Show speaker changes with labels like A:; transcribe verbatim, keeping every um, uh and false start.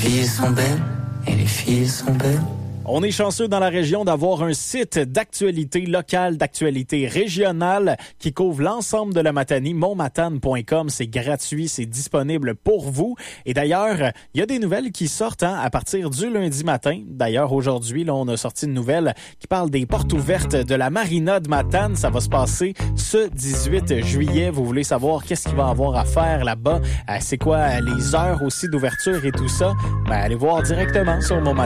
A: filles sont belles et les filles sont belles.
B: On est chanceux dans la région d'avoir un site d'actualité locale, d'actualité régionale qui couvre l'ensemble de la Matanie, montmatane point com. C'est gratuit, c'est disponible pour vous. Et d'ailleurs, il y a des nouvelles qui sortent hein, à partir du lundi matin. D'ailleurs, aujourd'hui, là, on a sorti une nouvelle qui parle des portes ouvertes de la marina de Matane. Ça va se passer ce dix-huit juillet. Vous voulez savoir qu'est-ce qu'il va y avoir à faire là-bas? Euh, c'est quoi les heures aussi d'ouverture et tout ça? Ben, allez voir directement sur Montmatane.